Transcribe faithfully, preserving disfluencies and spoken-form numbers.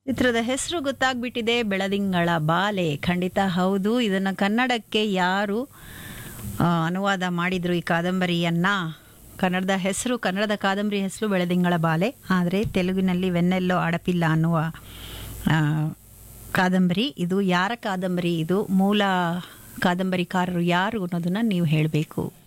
ಚಿತ್ರದ ಹೆಸರು ಗೊತ್ತಾಗ್ಬಿಟ್ಟಿದೆ, ಬೆಳದಿಂಗಳ ಬಾಲೆ. ಖಂಡಿತ ಹೌದು. ಇದನ್ನ ಕನ್ನಡಕ್ಕೆ ಯಾರು ಆ, ಅನುವಾದ ಮಾಡಿದ್ರು ಈ ಕಾದಂಬರಿಯನ್ನ? ಕನ್ನಡದ ಹೆಸರು, ಕನ್ನಡದ ಕಾದಂಬರಿ ಹೆಸರು ಬೆಳದಿಂಗಳ ಬಾಲೆ, ಆದರೆ ತೆಲುಗಿನಲ್ಲಿ ವೆನ್ನೆಲ್ಲೋ ಅಡಪಿಲ್ಲ ಅನ್ನುವ ಆ, ಕಾದಂಬರಿ. ಇದು ಯಾರ ಕಾದಂಬರಿ? ಇದು ಮೂಲ ಕಾದಂಬರಿಕಾರರು ಯಾರು ಅನ್ನೋದನ್ನ ನೀವು ಹೇಳಬೇಕು.